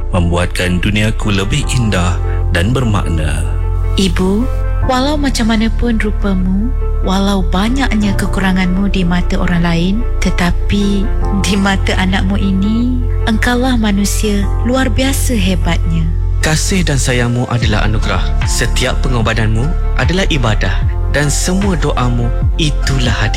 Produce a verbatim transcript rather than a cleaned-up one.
membuatkan duniaku lebih indah dan bermakna. Ibu, walau macam mana pun rupamu, walau banyaknya kekuranganmu di mata orang lain, tetapi di mata anakmu ini, engkaulah manusia luar biasa hebatnya. Kasih dan sayangmu adalah anugerah. Setiap pengorbananmu adalah ibadah. Dan semua doamu itulah hadiah.